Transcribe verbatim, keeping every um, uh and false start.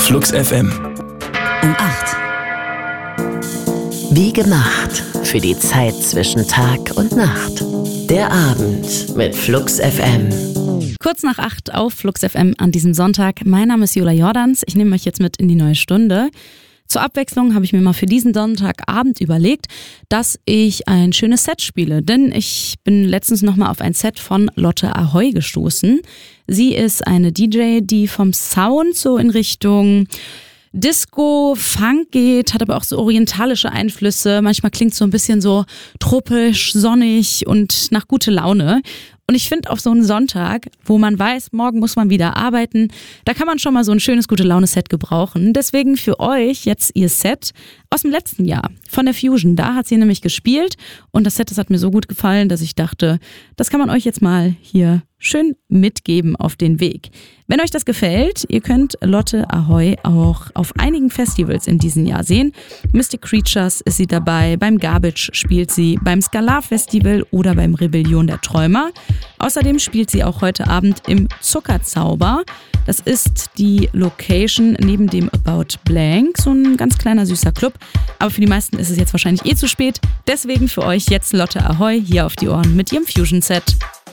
Flux F M. Um acht. Wie gemacht für die Zeit zwischen Tag und Nacht. Der Abend mit Flux F M. Kurz nach acht auf Flux F M an diesem Sonntag. Mein Name ist Jula Jordans. Ich nehme euch jetzt mit in die neue Stunde. Zur Abwechslung habe ich mir mal für diesen Sonntagabend überlegt, dass ich ein schönes Set spiele. Denn ich bin letztens nochmal auf ein Set von Lotte Ahoy gestoßen. Sie ist eine D J, die vom Sound so in Richtung Disco, Funk geht, hat aber auch so orientalische Einflüsse. Manchmal klingt es so ein bisschen so tropisch, sonnig und nach gute Laune. Und ich finde, auf so einen Sonntag, wo man weiß, morgen muss man wieder arbeiten, da kann man schon mal so ein schönes Gute-Laune-Set gebrauchen. Deswegen für euch jetzt ihr Set aus dem letzten Jahr von der Fusion. Da hat sie nämlich gespielt und das Set, das hat mir so gut gefallen, dass ich dachte, das kann man euch jetzt mal hier schön mitgeben auf den Weg. Wenn euch das gefällt, ihr könnt Lotte Ahoy auch auf einigen Festivals in diesem Jahr sehen. Mystic Creatures ist sie dabei, beim Garbage spielt sie, beim Skalar Festival oder beim Rebellion der Träumer. Außerdem spielt sie auch heute Abend im Zuckerzauber. Das ist die Location neben dem About Blank, so ein ganz kleiner süßer Club. Aber für die meisten ist es jetzt wahrscheinlich eh zu spät. Deswegen für euch jetzt Lotte Ahoy hier auf die Ohren mit ihrem Fusion-Set.